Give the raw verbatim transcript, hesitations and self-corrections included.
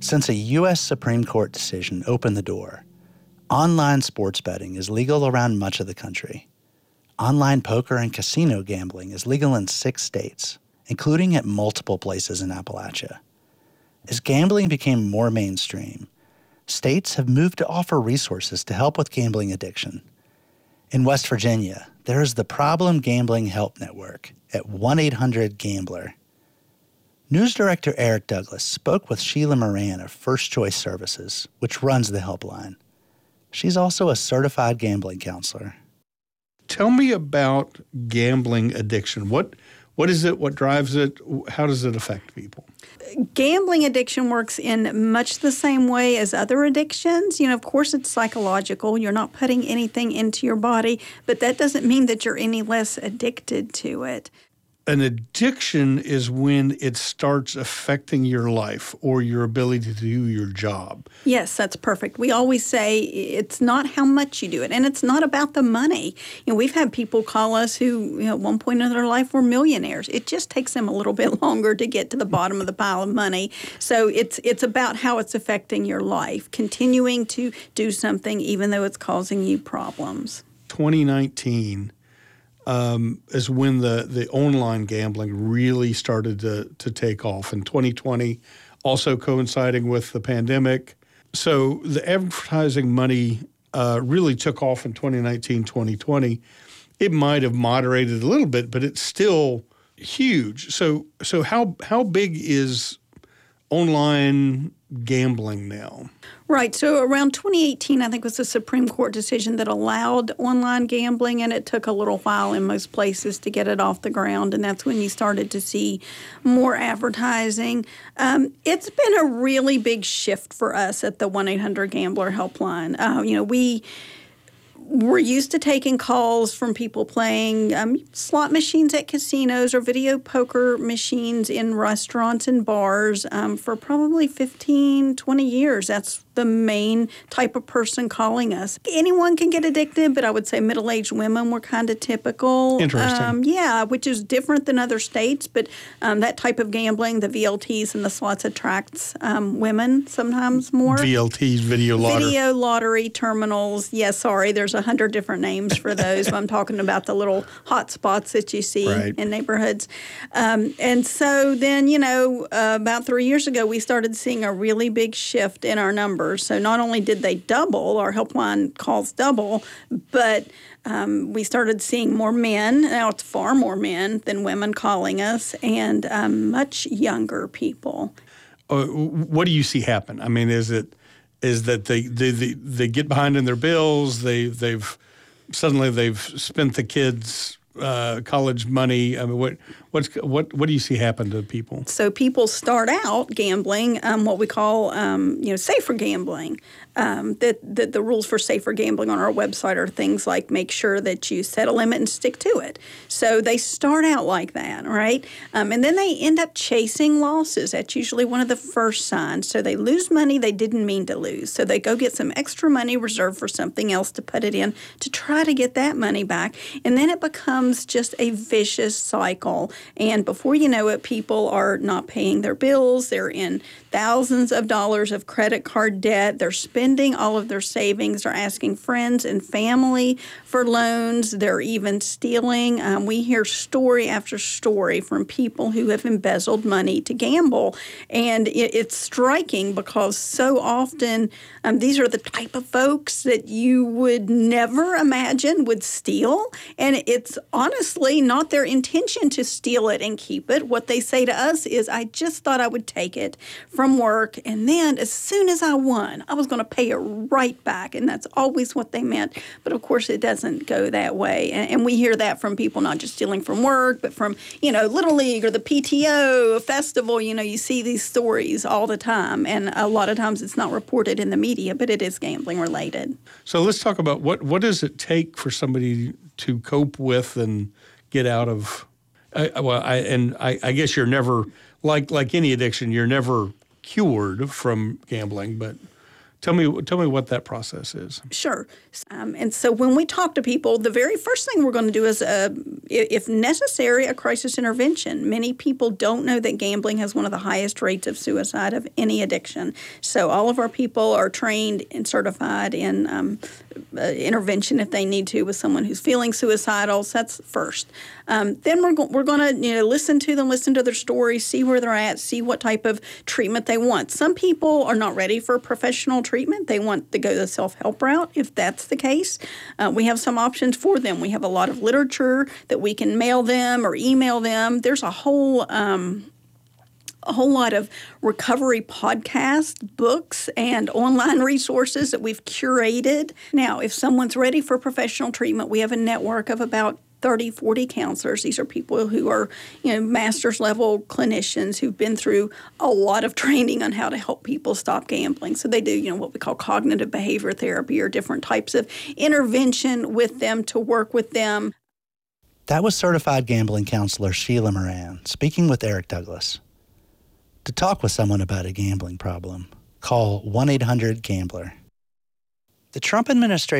Since a U S Supreme Court decision opened the door, online sports betting is legal around much of the country. Online poker and casino gambling is legal in six states, including at multiple places in Appalachia. As gambling became more mainstream, states have moved to offer resources to help with gambling addiction. In West Virginia, there is the Problem Gambling Help Network at one eight hundred gambler. News Director Eric Douglas spoke with Sheila Moran of First Choice Services, which runs the helpline. She's also a certified gambling counselor. Tell me about gambling addiction. What What is it? What drives it? How does it affect people? Gambling addiction works in much the same way as other addictions. You know, of course, it's psychological. You're not putting anything into your body, but that doesn't mean that you're any less addicted to it. An addiction is when it starts affecting your life or your ability to do your job. Yes, that's perfect. We always say it's not how much you do it, and it's not about the money. You know, we've had people call us who, you know, at one point in their life were millionaires. It just takes them a little bit longer to get to the bottom of the pile of money. So it's it's about how it's affecting your life, continuing to do something even though it's causing you problems. twenty nineteen Um, is when the, the online gambling really started to, to take off. In twenty twenty, also coinciding with the pandemic. So the advertising money uh, really took off in twenty nineteen, twenty twenty. It might have moderated a little bit, but it's still huge. So so how how big is online gambling now? Right. So around twenty eighteen, I think, was the Supreme Court decision that allowed online gambling, and it took a little while in most places to get it off the ground, and that's when you started to see more advertising. Um, it's been a really big shift for us at the one eight hundred gambler helpline. Uh, you know, we... We're used to taking calls from people playing um, slot machines at casinos or video poker machines in restaurants and bars um, for probably fifteen, twenty years. That's the main type of person calling us. Anyone can get addicted, but I would say middle-aged women were kind of typical. Interesting. Um, yeah, which is different than other states, but um, that type of gambling, the V L Ts and the slots, attracts um, women sometimes more. V L Ts, video lottery. Video lottery terminals. Yeah, sorry, there's a hundred different names for those. I'm talking about the little hot spots that you see right. in neighborhoods. Um, and so then, you know, uh, about three years ago, we started seeing a really big shift in our numbers. So not only did they double, our helpline calls double, but um, we started seeing more men. Now it's far more men than women calling us, and um, much younger people. Uh, what do you see happen? I mean, is it is that they they, they, they get behind in their bills, they they've suddenly they've spent the kids' uh, college money? I mean, what what's what what do you see happen to people? So people start out gambling, um, what we call um, you know safer gambling. Um, that, that the rules for safer gambling on our website are things like make sure that you set a limit and stick to it. So they start out like that, right? Um, and then they end up chasing losses. That's usually one of the first signs. So they lose money they didn't mean to lose. So they go get some extra money reserved for something else to put it in to try to get that money back. And then it becomes just a vicious cycle. And before you know it, people are not paying their bills. They're in thousands of dollars of credit card debt. They're spending all of their savings. They're asking friends and family for loans. They're even stealing. Um, we hear story after story from people who have embezzled money to gamble. And it, it's striking because so often um, these are the type of folks that you would never imagine would steal. And it's honestly not their intention to steal it and keep it. What they say to us is, I just thought I would take it from work, and then as soon as I won, I was going to pay it right back, and that's always what they meant. But of course, it doesn't go that way, and, and we hear that from people not just stealing from work, but from, you know, Little League or the P T O, a festival. You know, you see these stories all the time, and a lot of times it's not reported in the media, but it is gambling related. So let's talk about what what does it take for somebody to cope with and get out of. I, well, I and I, I guess you're never like like any addiction, you're never cured from gambling, but Tell me, tell me what that process is. Sure. Um, and so when we talk to people, the very first thing we're going to do is, uh, if necessary, a crisis intervention. Many people don't know that gambling has one of the highest rates of suicide of any addiction. So all of our people are trained and certified in um, uh, intervention if they need to with someone who's feeling suicidal. So that's first. Um, then we're go- we're going to you know listen to them, listen to their stories, see where they're at, see what type of treatment they want. Some people are not ready for professional treatment. They want to go the self-help route. If that's the case, uh, we have some options for them. We have a lot of literature that we can mail them or email them. There's a whole um, a whole lot of recovery podcasts, books, and online resources that we've curated. Now, if someone's ready for professional treatment, we have a network of about thirty, forty counselors. These are people who are, you know, master's level clinicians who've been through a lot of training on how to help people stop gambling. So they do, you know, what we call cognitive behavior therapy or different types of intervention with them to work with them. That was certified gambling counselor Sheila Moran speaking with Eric Douglas. To talk with someone about a gambling problem, call one eight hundred gambler. The Trump administration